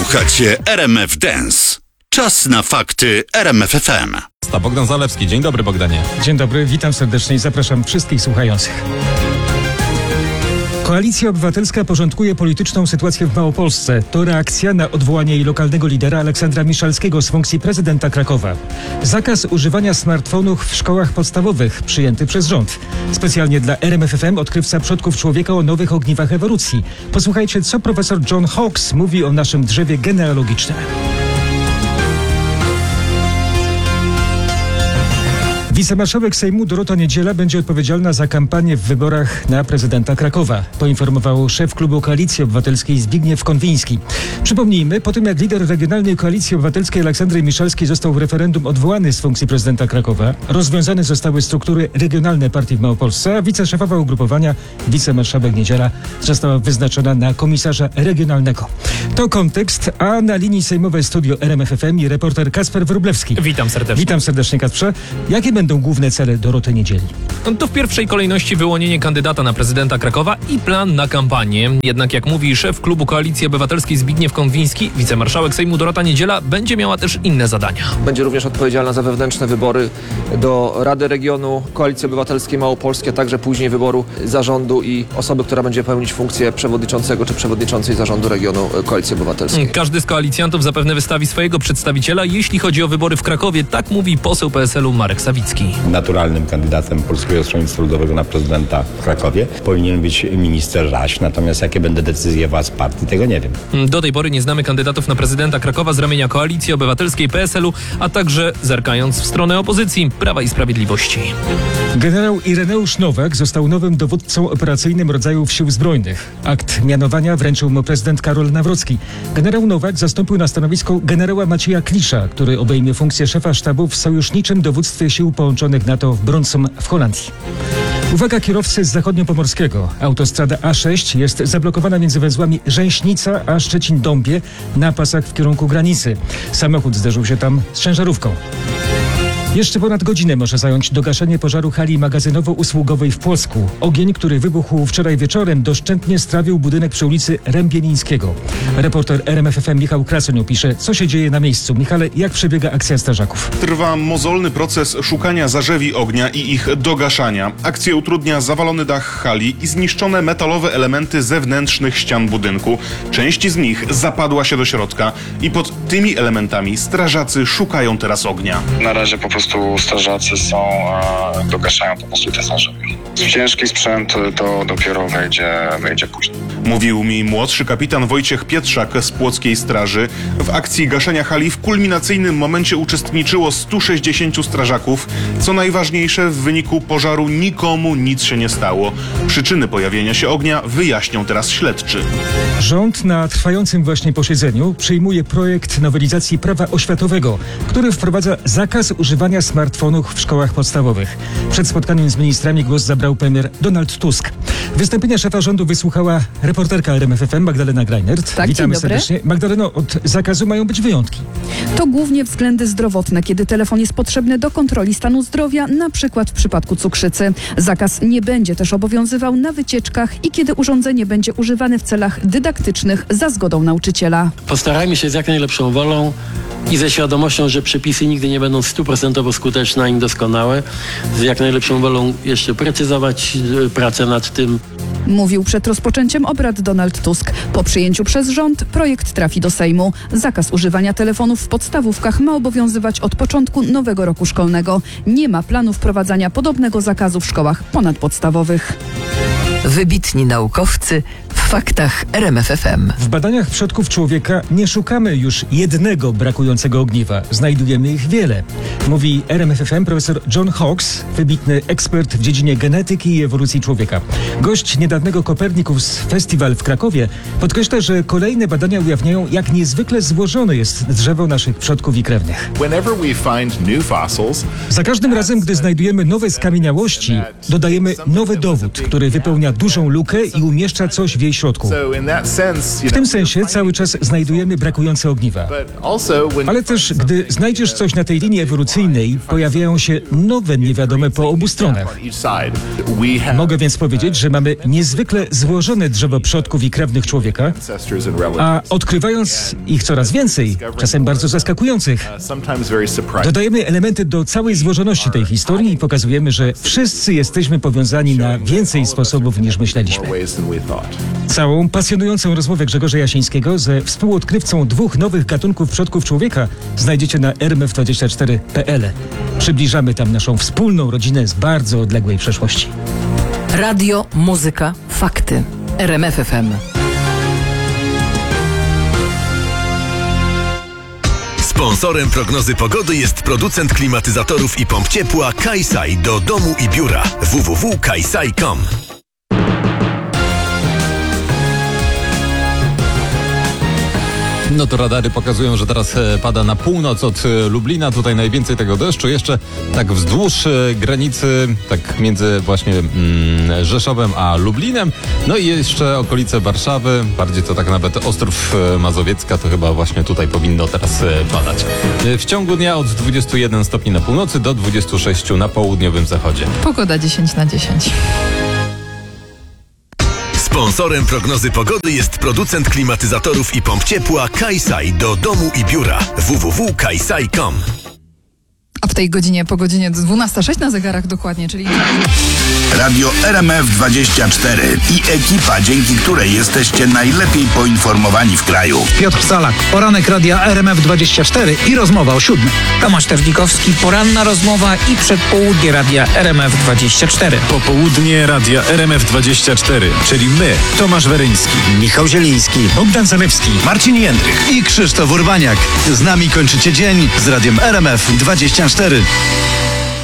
Słuchacie RMF Dance. Czas na fakty RMF FM. Bogdan Zalewski. Dzień dobry, Bogdanie. Dzień dobry, witam serdecznie i zapraszam wszystkich słuchających. Koalicja Obywatelska porządkuje polityczną sytuację w Małopolsce. To reakcja na odwołanie jej lokalnego lidera Aleksandra Miszalskiego z funkcji prezydenta Krakowa. Zakaz używania smartfonów w szkołach podstawowych przyjęty przez rząd. Specjalnie dla RMF FM odkrywca przodków człowieka o nowych ogniwach ewolucji. Posłuchajcie, co profesor John Hawkes mówi o naszym drzewie genealogicznym. Wicemarszałek Sejmu Dorota Niedziela będzie odpowiedzialna za kampanię w wyborach na prezydenta Krakowa, poinformował szef klubu Koalicji Obywatelskiej Zbigniew Konwiński. Przypomnijmy, po tym jak lider regionalnej Koalicji Obywatelskiej Aleksandry Miszalskiej został w referendum odwołany z funkcji prezydenta Krakowa, rozwiązane zostały struktury regionalne partii w Małopolsce, a wiceszefowa ugrupowania wicemarszałek Niedziela została wyznaczona na komisarza regionalnego. To kontekst, a na linii sejmowej studio RMF FM i reporter Kacper Wróblewski. Witam serdecznie. Witam serdecznie, Kacprze. Jakie będą główne cele Doroty Niedzieli? To w pierwszej kolejności wyłonienie kandydata na prezydenta Krakowa i plan na kampanię. Jednak jak mówi szef klubu Koalicji Obywatelskiej Zbigniew Konwiński, wicemarszałek Sejmu Dorota Niedziela będzie miała też inne zadania. Będzie również odpowiedzialna za wewnętrzne wybory do Rady Regionu Koalicji Obywatelskiej Małopolskiej, a także później wyboru zarządu i osoby, która będzie pełnić funkcję przewodniczącego czy przewodniczącej zarządu regionu Koalicji Obywatelskiej. Każdy z koalicjantów zapewne wystawi swojego przedstawiciela, jeśli chodzi o wybory w Krakowie. Tak mówi poseł PSL-u Marek Sawicki. Naturalnym kandydatem Polskiego Stronnictwa Ludowego na prezydenta w Krakowie powinien być minister Raś. Natomiast jakie będą decyzje władz partii, tego nie wiem. Do tej pory nie znamy kandydatów na prezydenta Krakowa z ramienia Koalicji Obywatelskiej, PSL-u, a także zerkając w stronę opozycji, Prawa i Sprawiedliwości. Generał Ireneusz Nowak został nowym dowódcą operacyjnym rodzajów Sił Zbrojnych. Akt mianowania wręczył mu prezydent Karol Nawrocki. Generał Nowak zastąpił na stanowisko generała Macieja Klisza, który obejmie funkcję szefa sztabu w sojuszniczym dowództwie sił połączonych NATO w Bronsum w Holandii. Uwaga kierowcy z zachodniopomorskiego. Autostrada A6 jest zablokowana między węzłami Rzęśnica a Szczecin-Dąbie na pasach w kierunku granicy. Samochód zderzył się tam z ciężarówką. Jeszcze ponad godzinę może zająć dogaszenie pożaru hali magazynowo-usługowej w Płocku. Ogień, który wybuchł wczoraj wieczorem, doszczętnie strawił budynek przy ulicy Rębienińskiego. Reporter RMF FM Michał Krasoń opisze, co się dzieje na miejscu. Michale, jak przebiega akcja strażaków? Trwa mozolny proces szukania zarzewi ognia i ich dogaszania. Akcję utrudnia zawalony dach hali i zniszczone metalowe elementy zewnętrznych ścian budynku. Część z nich zapadła się do środka i pod tymi elementami strażacy szukają teraz ognia. Na razie po prostu strażacy dogaszają po prostu te zarzewy. Ciężki sprzęt to dopiero wejdzie później. Mówił mi młodszy kapitan Wojciech Pietrzak z Płockiej Straży. W akcji gaszenia hali w kulminacyjnym momencie uczestniczyło 160 strażaków. Co najważniejsze, w wyniku pożaru nikomu nic się nie stało. Przyczyny pojawienia się ognia wyjaśnią teraz śledczy. Rząd na trwającym właśnie posiedzeniu przyjmuje projekt nowelizacji prawa oświatowego, który wprowadza zakaz używania smartfonów w szkołach podstawowych. Przed spotkaniem z ministrami głos zabrał premier Donald Tusk. Wystąpienia szefa rządu wysłuchała reporterka RMF FM Magdalena Greinert. Tak, witamy dzień dobry. serdecznie. Magdaleno, od zakazu mają być wyjątki. To głównie względy zdrowotne, kiedy telefon jest potrzebny do kontroli stanu zdrowia, na przykład w przypadku cukrzycy. Zakaz nie będzie też obowiązywał na wycieczkach i kiedy urządzenie będzie używane w celach dydaktycznych za zgodą nauczyciela. Postarajmy się z jak najlepszą wolą i ze świadomością, że przepisy nigdy nie będą 100% skuteczne ani doskonałe, z jak najlepszą wolą jeszcze precyzować pracę nad tym. Mówił przed rozpoczęciem obrad Donald Tusk. Po przyjęciu przez rząd projekt trafi do Sejmu. Zakaz używania telefonów w podstawówkach ma obowiązywać od początku nowego roku szkolnego. Nie ma planu wprowadzania podobnego zakazu w szkołach ponadpodstawowych. Wybitni naukowcy w faktach RMF FM. W badaniach przodków człowieka nie szukamy już jednego brakującego ogniwa. Znajdujemy ich wiele. Mówi RMF FM profesor John Hawkes, wybitny ekspert w dziedzinie genetyki i ewolucji człowieka. Gość niedawnego Copernicus Festival w Krakowie podkreśla, że kolejne badania ujawniają, jak niezwykle złożone jest drzewo naszych przodków i krewnych. Za każdym razem, gdy znajdujemy nowe skamieniałości, dodajemy nowy dowód, który wypełnia dużą lukę i umieszcza coś w jej środku. W tym sensie cały czas znajdujemy brakujące ogniwa. Ale też, gdy znajdziesz coś na tej linii ewolucyjnej, pojawiają się nowe niewiadome po obu stronach. Mogę więc powiedzieć, że mamy niezwykle złożone drzewo przodków i krewnych człowieka, a odkrywając ich coraz więcej, czasem bardzo zaskakujących, dodajemy elementy do całej złożoności tej historii i pokazujemy, że wszyscy jesteśmy powiązani na więcej sposobów niż myśleliśmy. Całą pasjonującą rozmowę Grzegorza Jasińskiego ze współodkrywcą 2 nowych gatunków przodków człowieka znajdziecie na rmf24.pl. Przybliżamy tam naszą wspólną rodzinę z bardzo odległej przeszłości. Radio, muzyka, fakty. RMF FM. Sponsorem prognozy pogody jest producent klimatyzatorów i pomp ciepła Kaisai do domu i biura. www.kaisai.com. No to radary pokazują, że teraz pada na północ od Lublina. Tutaj najwięcej tego deszczu. Jeszcze tak wzdłuż granicy, tak między właśnie Rzeszowem a Lublinem. No i jeszcze okolice Warszawy. Bardziej to tak nawet Ostrów Mazowiecka. To chyba właśnie tutaj powinno teraz padać. W ciągu dnia od 21 stopni na północy do 26 na południowym zachodzie. Pogoda 10/10. Sponsorem prognozy pogody jest producent klimatyzatorów i pomp ciepła Kaisai do domu i biura. www.kaisai.com. A w tej godzinie, po godzinie 12:06 na zegarach dokładnie, czyli... Radio RMF24 i ekipa, dzięki której jesteście najlepiej poinformowani w kraju. Piotr Salak, poranek Radia RMF24 i rozmowa o 7. Tomasz Terlikowski, poranna rozmowa i przedpołudnie Radia RMF24. Popołudnie Radia RMF24, czyli my, Tomasz Weryński, Michał Zieliński, Bogdan Zalewski, Marcin Jędrych i Krzysztof Urbaniak. Z nami kończycie dzień z Radiem RMF24.